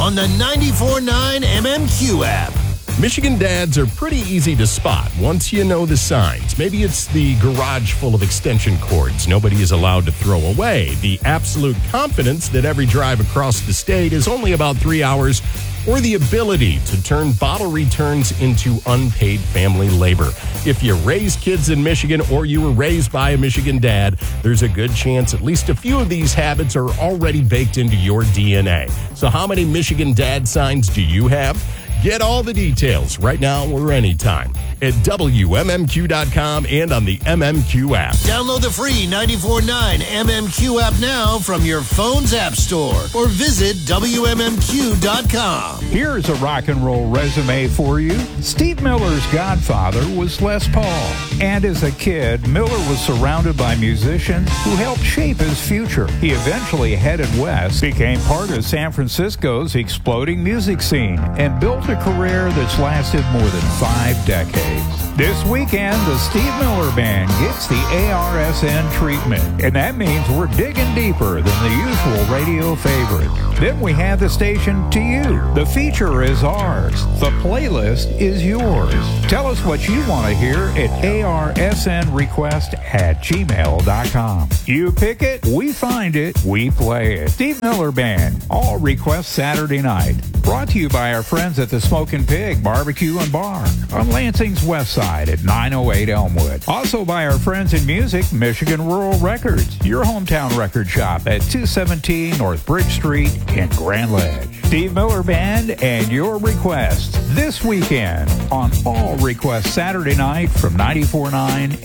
on the 94.9 MMQ app. Michigan dads are pretty easy to spot once you know the signs. Maybe it's the garage full of extension cords nobody is allowed to throw away, the absolute confidence that every drive across the state is only about 3 hours, or the ability to turn bottle returns into unpaid family labor. If you raise kids in Michigan or you were raised by a Michigan dad, there's a good chance at least a few of these habits are already baked into your DNA. So how many Michigan dad signs do you have? Get all the details right now or anytime at WMMQ.com and on the MMQ app. Download the free 94.9 MMQ app now from your phone's app store or visit WMMQ.com. Here's a rock and roll resume for you. Steve Miller's godfather was Les Paul. And as a kid, Miller was surrounded by musicians who helped shape his future. He eventually headed west, became part of San Francisco's exploding music scene, and built a career that's lasted more than 5 decades. This weekend, the Steve Miller Band gets the ARSN treatment, and that means we're digging deeper than the usual radio favorite. Then we hand the station to you. The feature is ours. The playlist is yours. Tell us what you want to hear at arsnrequest@gmail.com. You pick it, we find it, we play it. Steve Miller Band, all requests Saturday night. Brought to you by our friends at the Smokin' Pig Barbecue and Bar on Lansing's west side at 908 Elmwood. Also by our friends in music, Michigan Rural Records, your hometown record shop at 217 North Bridge Street in Grand Ledge. Steve Miller Band and your requests this weekend on All Requests Saturday night from 94.9